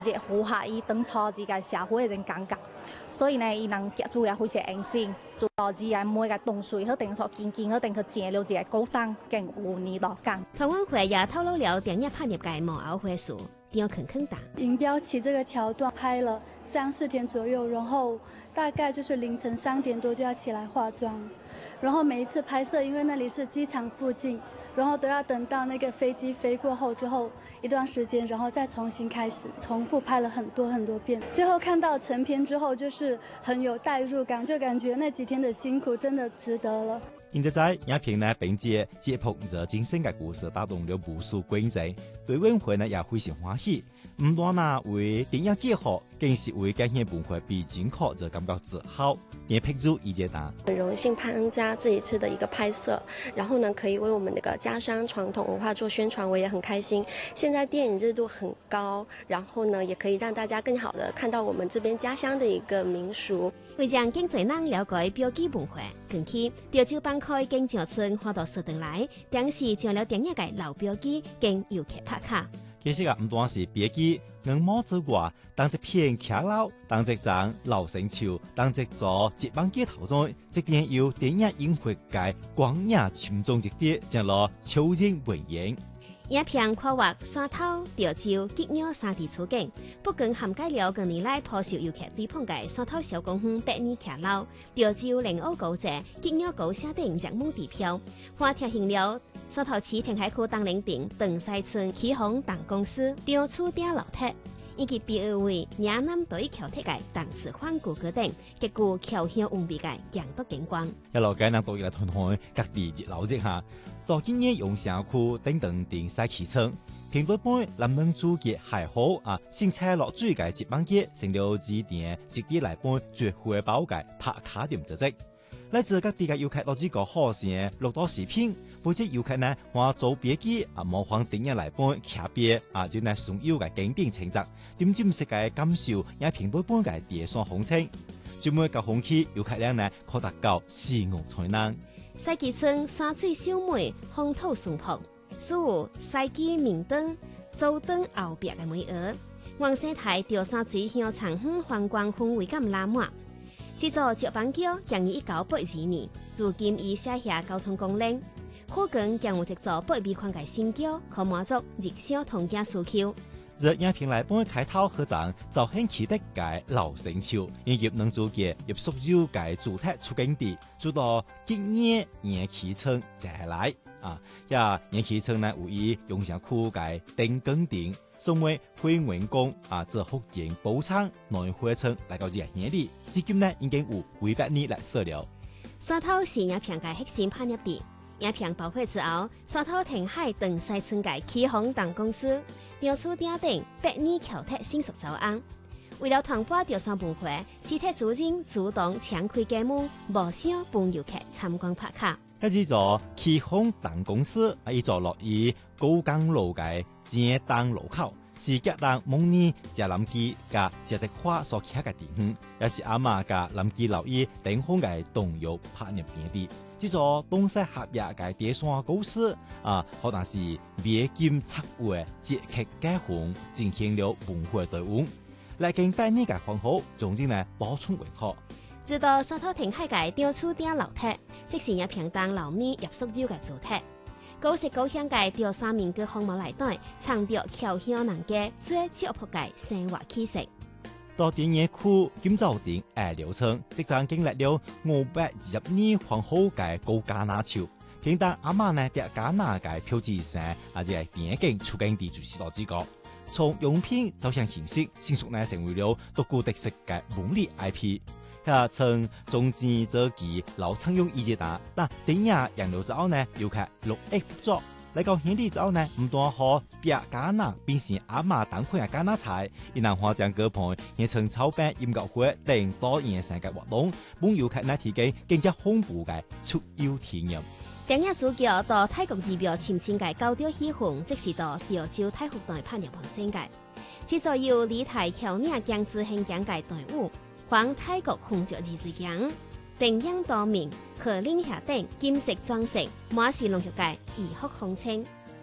即呼下伊當初自己社會嘅感覺，所以呢，伊能結出也會是安心，做到自己每個東西好定所見好定佢建了自己高檔跟5年到間。 團委會也透露了電影拍攝嘅幕後會數，要坑大。 銀標旗這個橋段拍了3-4天左右，然後大概就是凌晨3點多就要起來化妝，然後每一次拍攝，因為那裡是機場附近，然後都要等到那個飛機飛過後之後一段時間，然後再重新開始，重複拍了很多遍。最後看到成片之後，就是很有代入感，就感覺那幾天的辛苦真的值得了。 現在影片呢並且接觸着精神嘅故事，打動了無數觀眾，對委員會呢也非常歡喜。唔單呢為電影結合，更是為感謝本會必經考就感覺自豪，也評注意見答。 很榮幸潘恩家這一次的一個拍攝，然後呢可以為我們那個家鄉傳統文化做宣傳，我也很開心。現在電影熱度很高，然後呢也可以讓大家更好的看到我們這邊家鄉的一個民俗。 為讓經濟人了解標記文化，近期標誌辦開經常村花到10年來，當時將了電影嘅老標記跟遊客拍卡。 其實唔單是標記，硬毛之外，當一片騎樓，當一張老城橋，當一座節邦街頭中，即點有電影映活嘅光影群眾一啲，將落超人文演。 影片跨越山頭、潮州、吉鳥3地處境，不僅涵蓋了近年來頗受遊客追捧嘅山頭小公園百年騎樓、潮州靈澳古跡、吉鳥古社等熱門地標，還提醒了山頭市填海區東嶺頂、長西村啟宏等公司、張厝頂樓梯，以及別二位嶺南對橋鐵嘅當時環古閣等，極具橋鄉韻味嘅陽都景觀。 一路介南到一來團團各地熱鬧之下。到今年用城區等等定西啟程，平對半南能主嘅還好啊，新車落水嘅節邦街成了指定直啲來半絕會包嘅拍卡點之職。來自各地嘅遊客落呢個好成錄到視頻，或者遊客呢話做別記啊模仿電影來半騎別啊，就係所有嘅景點情節，點知唔識嘅感受也平對半嘅地上風情，專門嘅風氣遊客量呢可達到4億才能。 西基村山水秀美，風土淳樸，屬有西基明燈、周燈後壁嘅美學。望生態潮山水向長遠觀光氛圍感拉滿。是座石板橋建於1982年，如今已寫下交通公鏈。可見將有一座8米寬嘅新橋，可滿足日常通行需求。 這影片來本開頭合張就很期待嘅老城橋，以及能做嘅入所有嘅主題出景地，做到今年延啟程再來啊！呀，延啟程呢，為以用上區嘅定更點，送為會員工啊，這福建寶昌內會程來到這年底，至今呢已經有500年來設了。 山頭是影片嘅核心拍攝地。影片爆火之後，山頭填海長西村嘅啟宏等公司、張厝頂等百年橋鐵迅速走紅。為了傳播潮汕文化，市鐵主任主動搶開節目，無少幫遊客參觀拍卡。 一支座啟宏等公司啊，一座落於高江路嘅正東路口，是吉當蒙尼加林基加這隻花所起嘅地方，也是阿媽加林基留意頂峰嘅動搖拍入邊啲。呢座東西合約嘅地山故事啊，可能是美金策劃節劇解紅，進行了文化對換，嚟經百年嘅環好，總之呢補充為好。 直到山頭填海嘅張厝頂樓梯，即是影片當樓面入宿州嘅主題。高色高香嘅潮汕民歌項目內底，藏着僑鄉人嘅最質樸嘅生活氣息。 到電影區金灶頂流程，即將經歷了520年環好嘅高架那橋，聽到阿媽呢啲加拿嘅標誌聲，或者係電影出景地就是多之個。從用片走向形式，迅速呢成為了獨具特色嘅文藝 IP。下曾中間這期老常用意見打，但電影贏了之後呢，遊客陸續作。嚟到現地之後呢，唔單可別加拿變成阿媽當款嘅加拿菜，亦能化將各盤現成炒餅、音樂會等多元性嘅活動，幫遊客呢提供更加豐富嘅出遊體驗。 電影主角到泰國儀表親親嘅高調戲紅，即是到潮州太湖內拍入旁生嘅，製作由李台橋嶺江之興江嘅隊伍，環泰國紅著字之江。定影多名，可令下等金色裝飾，滿是濃郁嘅異國風情。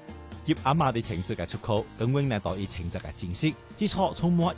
葉阿媽的情節嘅出口，更永呢到以情節嘅展示，之初充滿